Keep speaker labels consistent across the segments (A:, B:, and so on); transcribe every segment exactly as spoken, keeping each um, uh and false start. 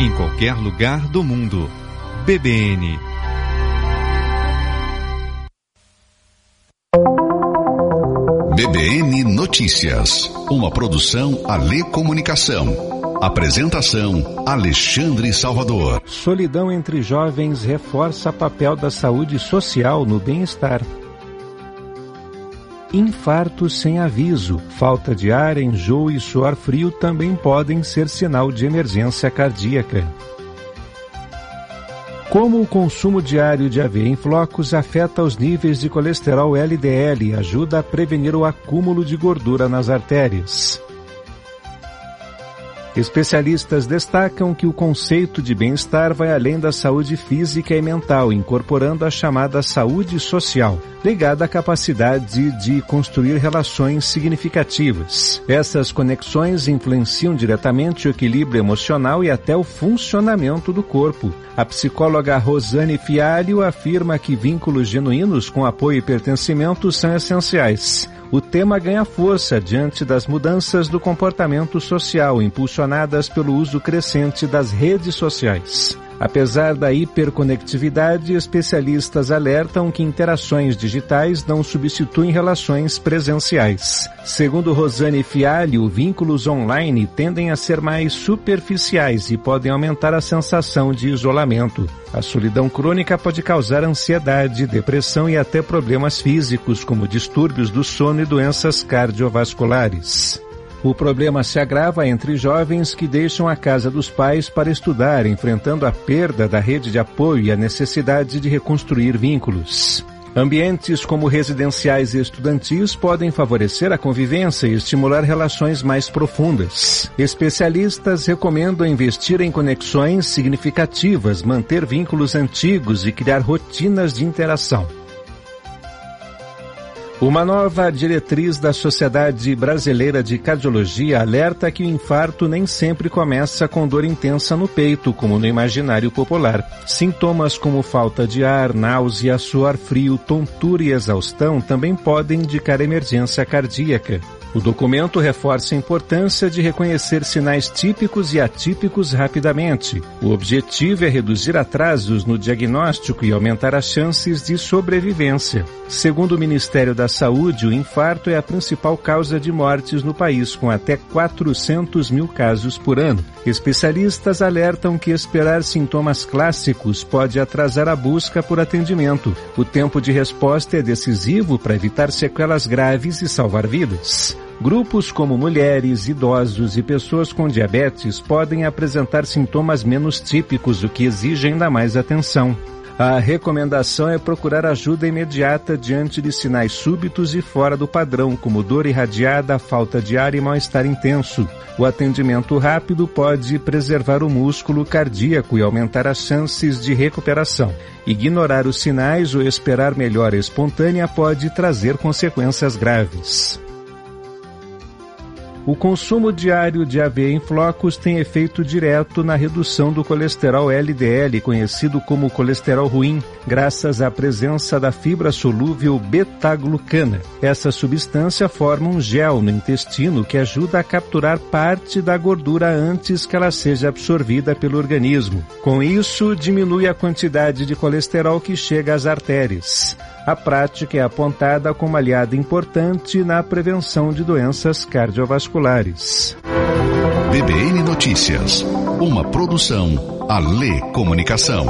A: em qualquer lugar do mundo. B B N.
B: B B N Notícias, uma produção Alê Comunicação. Apresentação Alexandre Salvador.
C: Solidão entre jovens reforça papel da saúde social no bem-estar. Infartos sem aviso, falta de ar, enjoo e suor frio também podem ser sinal de emergência cardíaca. Como o consumo diário de aveia em flocos afeta os níveis de colesterol L D L e ajuda a prevenir o acúmulo de gordura nas artérias. Especialistas destacam que o conceito de bem-estar vai além da saúde física e mental, incorporando a chamada saúde social, ligada à capacidade de construir relações significativas. Essas conexões influenciam diretamente o equilíbrio emocional e até o funcionamento do corpo. A psicóloga Rosane Fialho afirma que vínculos genuínos com apoio e pertencimento são essenciais. O tema ganha força diante das mudanças do comportamento social impulsionadas pelo uso crescente das redes sociais. Apesar da hiperconectividade, especialistas alertam que interações digitais não substituem relações presenciais. Segundo Rosane Fialho, vínculos online tendem a ser mais superficiais e podem aumentar a sensação de isolamento. A solidão crônica pode causar ansiedade, depressão e até problemas físicos, como distúrbios do sono e doenças cardiovasculares. O problema se agrava entre jovens que deixam a casa dos pais para estudar, enfrentando a perda da rede de apoio e a necessidade de reconstruir vínculos. Ambientes como residenciais e estudantis podem favorecer a convivência e estimular relações mais profundas. Especialistas recomendam investir em conexões significativas, manter vínculos antigos e criar rotinas de interação. Uma nova diretriz da Sociedade Brasileira de Cardiologia alerta que o infarto nem sempre começa com dor intensa no peito, como no imaginário popular. Sintomas como falta de ar, náusea, suor frio, tontura e exaustão também podem indicar emergência cardíaca. O documento reforça a importância de reconhecer sinais típicos e atípicos rapidamente. O objetivo é reduzir atrasos no diagnóstico e aumentar as chances de sobrevivência. Segundo o Ministério da Saúde, o infarto é a principal causa de mortes no país, com até quatrocentos mil casos por ano. Especialistas alertam que esperar sintomas clássicos pode atrasar a busca por atendimento. O tempo de resposta é decisivo para evitar sequelas graves e salvar vidas. Grupos como mulheres, idosos e pessoas com diabetes podem apresentar sintomas menos típicos, o que exige ainda mais atenção. A recomendação é procurar ajuda imediata diante de sinais súbitos e fora do padrão, como dor irradiada, falta de ar e mal-estar intenso. O atendimento rápido pode preservar o músculo cardíaco e aumentar as chances de recuperação. Ignorar os sinais ou esperar melhora espontânea pode trazer consequências graves. O consumo diário de aveia em flocos tem efeito direto na redução do colesterol L D L, conhecido como colesterol ruim, graças à presença da fibra solúvel beta-glucana. Essa substância forma um gel no intestino que ajuda a capturar parte da gordura antes que ela seja absorvida pelo organismo. Com isso, diminui a quantidade de colesterol que chega às artérias. A prática é apontada como aliada importante na prevenção de doenças cardiovasculares.
B: B B N Notícias, uma produção Alê Comunicação.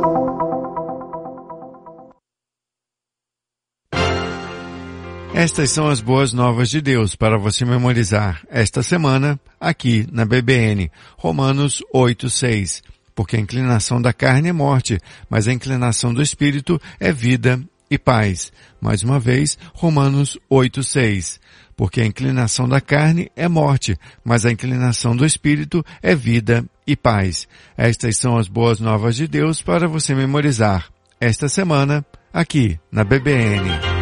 D: Estas são as boas novas de Deus para você memorizar esta semana aqui na B B N. Romanos oito, seis. Porque a inclinação da carne é morte, mas a inclinação do espírito é vida e paz. Mais uma vez, Romanos oito, seis. Porque a inclinação da carne é morte, mas a inclinação do espírito é vida e paz. Estas são as boas novas de Deus para você memorizar esta semana aqui na B B N.